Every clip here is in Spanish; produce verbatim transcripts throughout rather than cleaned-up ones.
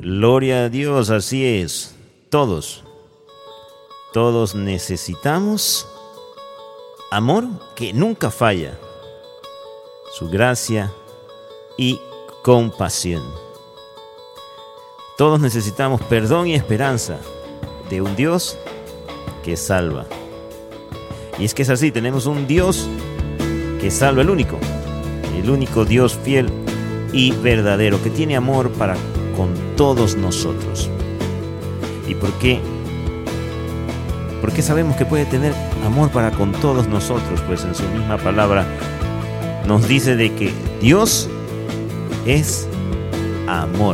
Gloria a Dios, así es. Todos, todos necesitamos amor que nunca falla, su gracia y compasión. Todos necesitamos perdón y esperanza de un Dios que salva. Y es que es así, tenemos un Dios que salva, el único, el único Dios fiel y verdadero, que tiene amor para con todos nosotros. ¿Y por qué? ¿Por qué sabemos que puede tener amor para con todos nosotros? Pues en su misma palabra nos dice de que Dios es amor.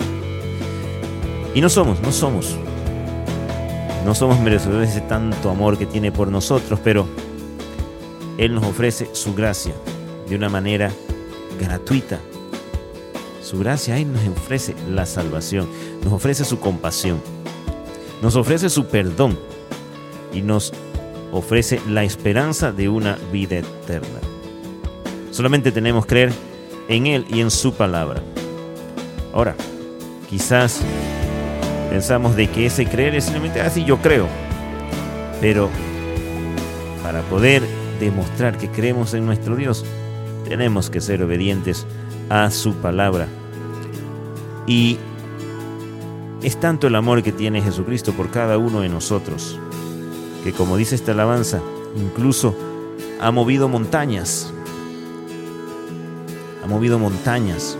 Y no somos, no somos, no somos merecedores de tanto amor que tiene por nosotros, pero Él nos ofrece su gracia de una manera gratuita. Su gracia, Él nos ofrece la salvación, nos ofrece su compasión, nos ofrece su perdón y nos ofrece la esperanza de una vida eterna. Solamente tenemos que creer en Él y en su palabra. Ahora, quizás pensamos de que ese creer es simplemente así, ah, yo creo. Pero para poder demostrar que creemos en nuestro Dios, tenemos que ser obedientes a su palabra. Y es tanto el amor que tiene Jesucristo por cada uno de nosotros, que como dice esta alabanza, incluso ha movido montañas. Ha movido montañas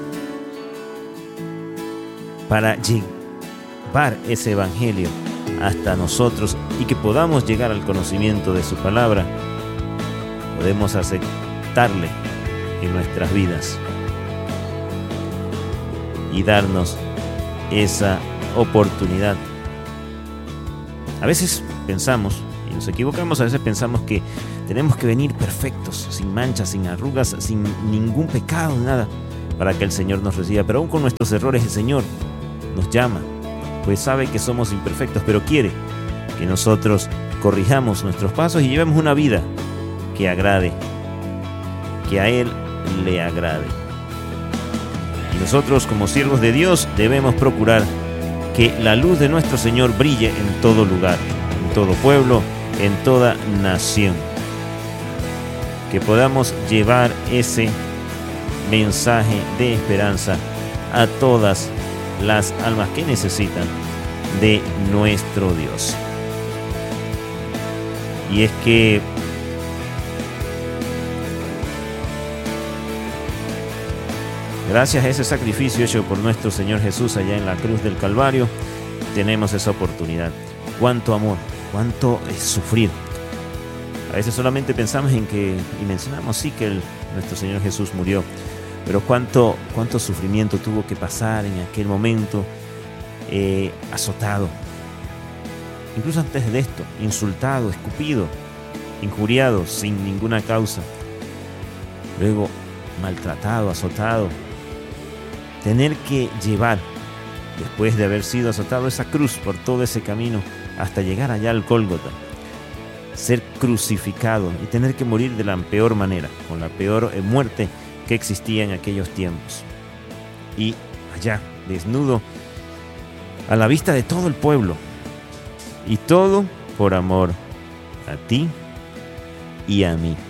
para llevar ese evangelio hasta nosotros y que podamos llegar al conocimiento de su palabra. Podemos aceptarle en nuestras vidas y darnos esa oportunidad. A veces pensamos, y nos equivocamos, a veces pensamos que tenemos que venir perfectos, sin manchas, sin arrugas, sin ningún pecado, nada, para que el Señor nos reciba. Pero aún con nuestros errores, el Señor nos llama, pues sabe que somos imperfectos, pero quiere que nosotros corrijamos nuestros pasos y llevemos una vida que agrade, que a Él le agrade. Y nosotros, como siervos de Dios, debemos procurar que la luz de nuestro Señor brille en todo lugar, en todo pueblo, en toda nación. Que podamos llevar ese mensaje de esperanza a todas las almas que necesitan de nuestro Dios. Y es que gracias a ese sacrificio hecho por nuestro Señor Jesús allá en la cruz del Calvario, tenemos esa oportunidad. Cuánto amor, cuánto es sufrir. A veces solamente pensamos en que, y mencionamos sí que el, nuestro Señor Jesús murió, pero cuánto, cuánto sufrimiento tuvo que pasar en aquel momento, eh, azotado. Incluso antes de esto, insultado, escupido, injuriado, sin ninguna causa. Luego, maltratado, azotado. Tener que llevar, después de haber sido azotado, esa cruz por todo ese camino hasta llegar allá al Gólgota. Ser crucificado y tener que morir de la peor manera, con la peor muerte que existía en aquellos tiempos. Y allá, desnudo, a la vista de todo el pueblo. Y todo por amor a ti y a mí.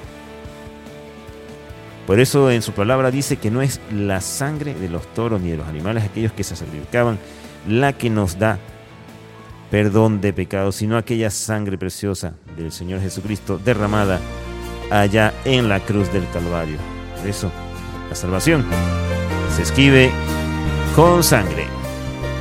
Por eso en su palabra dice que no es la sangre de los toros ni de los animales, aquellos que se sacrificaban, la que nos da perdón de pecados, sino aquella sangre preciosa del Señor Jesucristo derramada allá en la cruz del Calvario. Por eso la salvación se escribe con sangre.